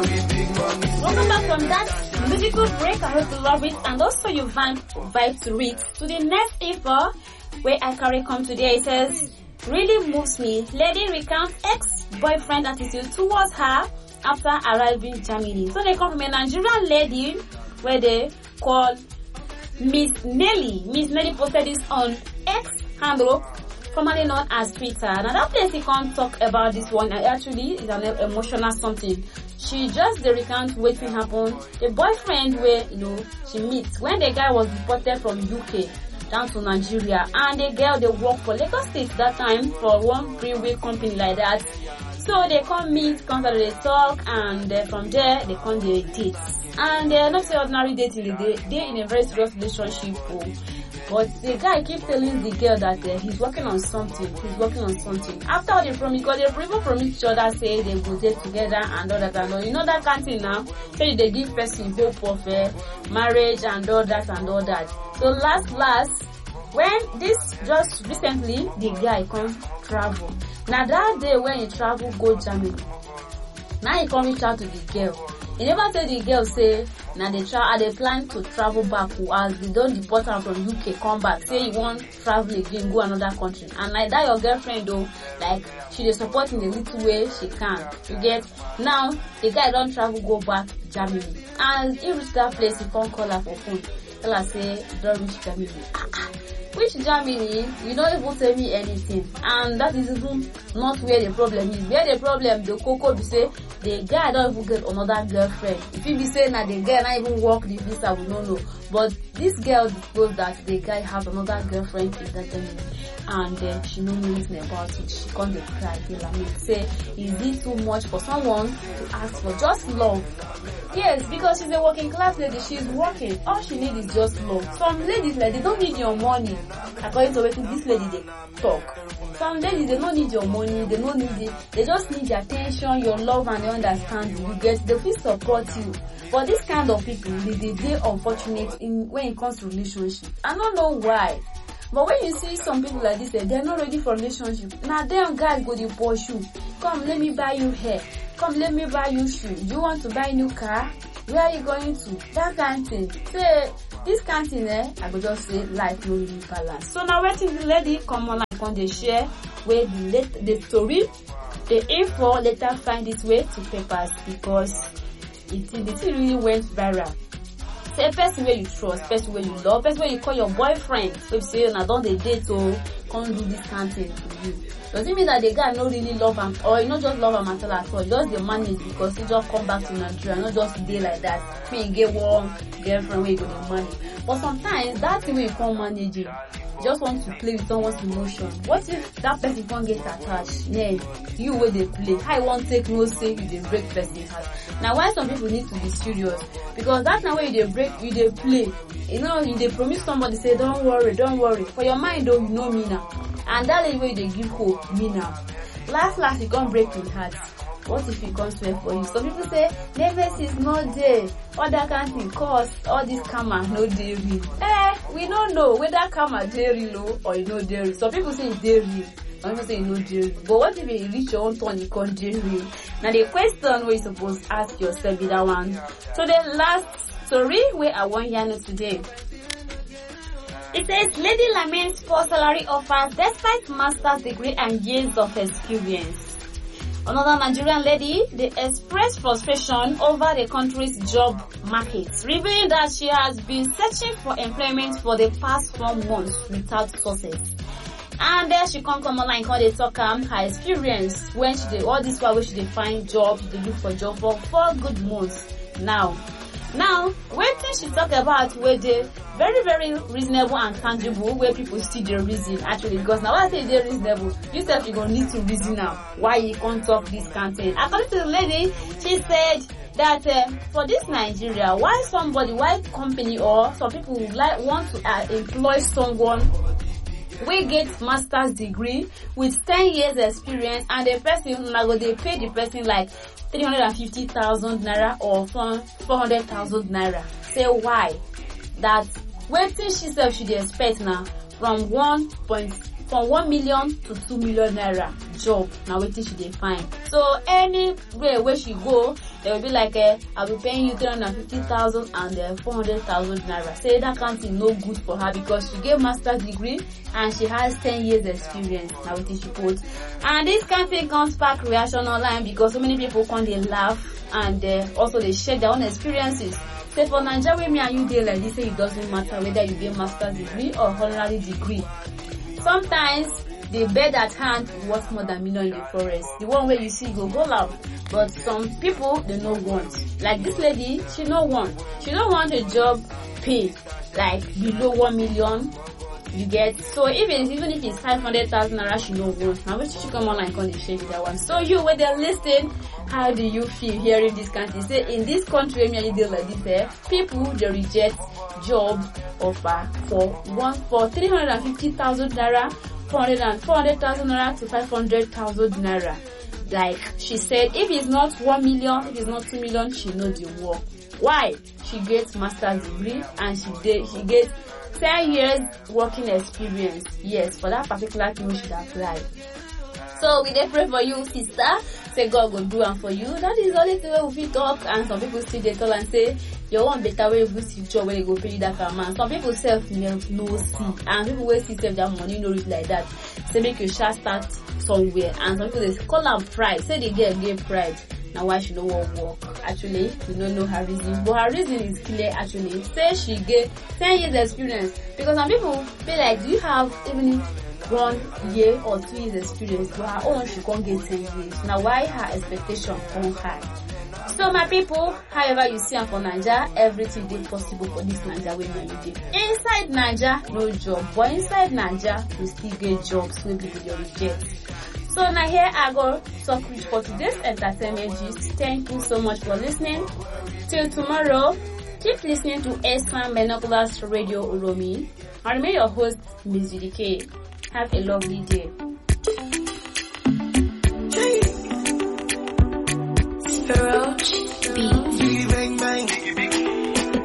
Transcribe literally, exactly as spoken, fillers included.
Welcome back from that musical break. I hope you love it and also you vibe, vibe to it. To the next info where I carry come today, it says, really moves me. Lady recounts ex-boyfriend attitude towards her after arriving in Germany. So they come from a Nigerian lady where they call Miss Nelly. Miss Nelly posted this on X handle, formerly known as Twitter. Now that place he can't talk about this one. Actually, it's an emotional something. She just the recount what happened. The boyfriend where you know she meets when the guy was deported from U K down to Nigeria, and the girl they work for Lagos State that time for one freeway company like that. So they come meet, come to they talk, and uh, from there they come the date. And they're not say ordinary dating, they they in a very serious relationship. Oh. But the guy keep telling the girl that uh, he's working on something, he's working on something. After they promise, because they even promise each other, say they go date together and all that and all. You know that kind of thing now, say they give person hope of uh, marriage and all that and all that. So last, last, when this just recently, the guy come travel. Now that day when he travel, go Germany. Now he come reach out to the girl. He never tell the girl say, now they try, they plan to travel back as they don't deport her from U K, come back. Say you want travel again, go another country. And like that your girlfriend though, like she dey support in the little way she can. You get? Now the guy don't travel, go back Germany. And he reach that place, he can't call her for phone. Tell her say, don't reach Germany. Which Germany? You don't even tell me anything. And that is even not where the problem is. Where the problem, the cocoa be say, the guy don't even get another girlfriend. If he be saying that the guy not even work the visa, we don't know. But this girl disclosed that the guy has another girlfriend in that Germany. And uh, she know nothing about it. She can't cry. I mean, say, is it too much for someone to ask for just love? Yes, because she's a working class lady. She's working. All she needs is just love. Some ladies, like, they don't need your money. According to what this lady they talk. Some ladies, they don't need your money. They don't need it. They just need your attention, your love, and your understanding. You get, they will support you. But this kind of people, they they they unfortunate in when it comes to relationship. I don't know why. But when you see some people like this, they're not ready for relationship. Now them guys go to pursue. Come, let me buy you hair. Come, let me buy you shoes. You want to buy a new car? Where are you going to? That kind of thing. Say, this kind of thing, eh, I could just say life no really balance. So now waiting the lady come on and they share where the let the story, the info later find its way to papers because it, it really went viral. Say a person where you trust, person where you love, person where you call your boyfriend. So you say, you know, don't they date so can't do this kind of thing to you. Does it mean that the guy not really love him or you not just love him at all? Just the manage because he just come back to Nigeria, not just day like that. When you get one girlfriend where you go to manage. But sometimes that thing when you can't manage it, you just want to play with someone's emotion. What if that person can't get attached? Yeah, you where they play. How you want take no say you they break person's heart. Now why some people need to be serious? Because that's not where you they break, you they play. You know, you they promise somebody say don't worry, don't worry. For your mind though, you know me now. And that is where they give hope, me now. Last, last, you can't break your heart. What if he comes swear for you? Some people say, Nemesis is not there. All that kind of thing cause all this karma no dey real. Eh, we don't know whether karma dey real or it no dey real. Some people say it's dey real. Some people say it's not dey real. But what if you reach your own turn, you can't dey real? Now the question where you supposed to ask yourself is that one. So the last story where I want you to know today. It says, Lady laments poor salary offers despite master's degree and years of experience. Another Nigerian lady, they expressed frustration over the country's job market, revealing that she has been searching for employment for the past four months without success. And then she come come online, call they talk um, her experience when she did all this while she did find job, she did look for job for four good months now. Now, when she talk about where they very, very reasonable and tangible, where people see the reason actually, because now I say they're reasonable, you said you're gonna need to reason now why you can't talk this content. According to the lady, she said that uh, for this Nigeria, why somebody, why company or some people would like want to uh, employ someone we get master's degree with ten years experience and the person now go they pay the person like three hundred fifty thousand naira or four hundred thousand naira. Say why? That waiting she said she expect now from one point from one million to two million naira job now wetin she dey find. So anywhere where she go, they will be like, uh, I'll be paying you three hundred fifty thousand and uh, four hundred thousand naira. Say that kind of thing no good for her because she get master's degree and she has ten years experience. Now wetin she put. And this kind of thing can spark reaction online because so many people come dey laugh and uh, also they share their own experiences. Say for Nigeria, where me and you dey like this, say it doesn't matter whether you get master's degree or honorary degree. Sometimes the bird at hand worth more than million in the forest. The one where you see go go loud, but some people they no want. Like this lady, she no want. She don't want a job pay like below one million. You get, so even even if it's five hundred thousand naira, she no want. Now when she come online, come dey share with that one. So you when they're listening, how do you feel hearing this country? Say in this country, when you deal like this, eh, people they reject job offer for one for three hundred and fifty thousand naira, four hundred and four hundred thousand naira to five hundred thousand naira. Like she said, if it's not one million, if it's not two million, she know the work. Why? She gets master's degree and she did she gets ten years working experience. Yes, for that particular thing we should apply. So we dey pray for you, sister. Say God will do and for you. That is the only thing we fit talk. And some people still they tell and say you want better way you see job when they go pay you that amount. Some people self no see, and people will see save their money no reach like that. Say make you shall start somewhere. And some people they call them pride. Say they get get pride. Now why she no want work? Actually, we don't know her reason, but her reason is clear. Actually, say she get ten years experience because some people feel like, do you have even one year or two years experience? But her own she can't get ten years. Now why her expectation come high? So my people, however you see am for Naija, everything is possible for this Naija wey me and you dey. Inside Naija, no job, but inside Naija, we still get jobs wey people dey reject. So now here I go talk with for today's entertainment gist. Thank you so much for listening. Till tomorrow, keep listening to S one Binoculars Radio Uromi. I remain your host, Miss V D K. Have a lovely day.